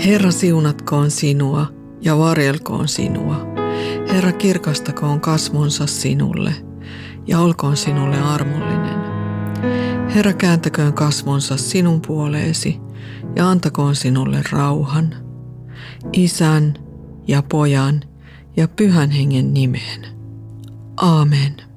Herra siunatkoon sinua ja varjelkoon sinua. Herra kirkastakoon kasvonsa sinulle ja olkoon sinulle armollinen. Herra kääntäköön kasvonsa sinun puoleesi ja antakoon sinulle rauhan. Isän ja Pojan ja Pyhän Hengen nimeen. Aamen.